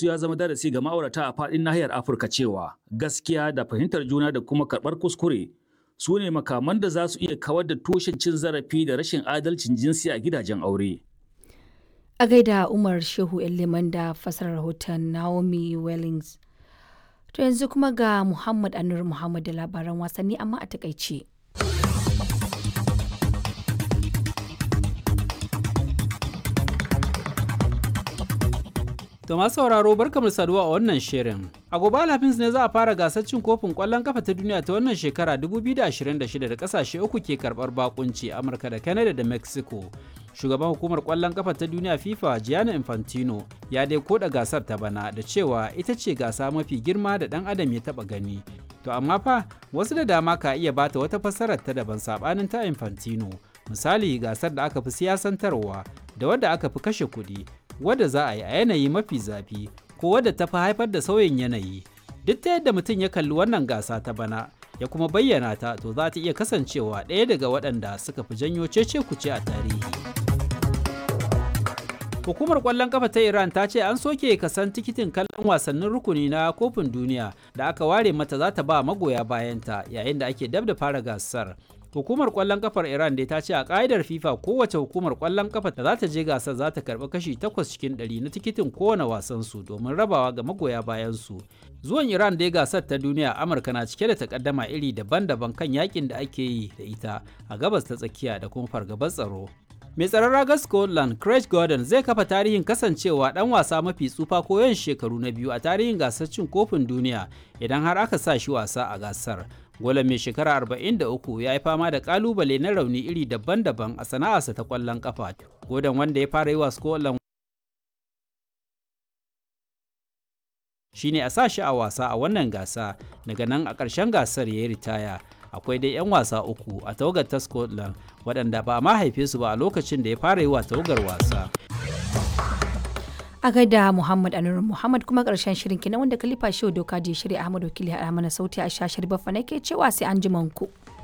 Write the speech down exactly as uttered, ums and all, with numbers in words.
su ya zama darasi ga ma'aurata a faɗin nahiyar Afirka cewa gaskiya da fahimtar juna da kuma karɓar kuskure su ne makaman da za su iya kawar da tushen cin zarafi da rashin adalcin jinsi a gidajen aure. A gaida Umar Shehu Liman da fasarar rahoton Naomi Wellings. To yanzu kuma ga Muhammad Anur Muhammad da labaran wasanni amma a takaice. To masu sauraro barkamu saduwa a wannan shirin. A gobe Alhamis ne za a fara gasar cin kofin ƙwallon kafa ta duniya ta wannan shekara dubu biyu da ashirin da shida da ƙasashe uku ke karɓar bakunci Amurka da Canada da Mexico. Shugaban hukumar ƙwallon kafa ta duniya FIFA Gianni Infantino ya dai koda gasar ta bana da cewa ita ce gasa mafi girma da ɗan adam ya taɓa gani. To amma fa wasu da dama ka iya bata wata fassarar ta daban saɓanin ta Infantino. Misali gasar da aka fi siyasantarwa da wadda aka fi kashe kuɗi, wadda za a yi a yanayi mafi zafi ko wadda ta fi haifar da sauyin yanayi. Duk ta yadda mutum ya kalli wannan gasa ta bana ya kuma bayyana ta, to za ta iya kasancewa ɗaya daga waɗanda suka fi janyo cece-kuce a tarihi. Hukumar ƙwallon ƙafa ta Iran ta ce an soke kasan tikitin kallon wasannin rukuni na kofin duniya da aka ware mata za ta ba magoya bayanta yayin da ake dab da fara gasar. Hukumar ƙwallon ƙafar Iran dai ta ce a ƙa'idar FIFA kowace hukumar ƙwallon ƙafa da za ta je gasar za ta karɓi kashi takwas cikin ɗari na tikitin kowane wasansu domin rabawa ga magoya bayansu. Zuwan Iran dai gasar ta duniya Amurka na cike da takaddama iri daban-daban kan yakin da ake yi da ita a gabas ta tsakiya da kuma fargabar tsaro. Mai tsaron ragar Scotland Craig Gordon zai kafa tarihin kasancewa ɗan wasa mafi tsufa ko yawan shekaru na biyu a tarihin gasar cin kofin duniya idan har aka sa shi wasa a gasar. Golan mai shekara arba'in da uku ya yi fama da kalubale na rauni iri daban-daban a sana'arsa ta ƙwallon kafa. Gordon wanda ya fara yi wa Scotland shine a sa shi a wasa a wannan gasa, daga nan a ƙarshen gasar ya yi ritaya. Akwai dai 'yan wasa uku a tawagar ta Scotland waɗanda ba ma haife su ba a lokacin da ya fara yi wa tawagar wasa. A gaida Muhammad Anur Muhammad kuma ƙarshen shirin kenan wanda Khalifa Shehu Doka je shirya Ahmad Wakili a mana sauti a shashar Baffa nake cewa sai an ji ku.